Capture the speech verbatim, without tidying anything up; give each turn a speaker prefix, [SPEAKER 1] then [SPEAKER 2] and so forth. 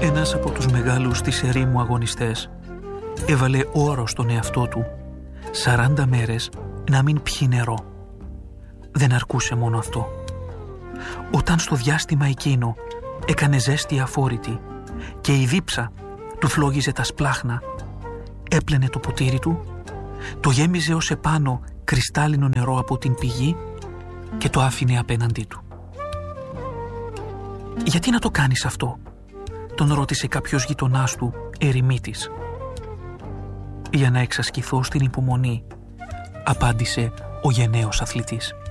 [SPEAKER 1] Ένας από τους μεγάλους της ερήμου αγωνιστές έβαλε όρο στον εαυτό του σαράντα μέρες να μην πιει νερό. Δεν αρκούσε μόνο αυτό. Όταν στο διάστημα εκείνο έκανε ζέστη αφόρητη και η δίψα του φλόγιζε τα σπλάχνα, έπλαινε το ποτήρι του, το γέμιζε ως επάνω κρυστάλλινο νερό από την πηγή και το άφηνε απέναντί του. «Γιατί να το κάνεις αυτό?» τον ρώτησε κάποιος γειτονάς του, ερημίτης. «Για να εξασκηθώ στην υπομονή», απάντησε ο γενναίος αθλητής.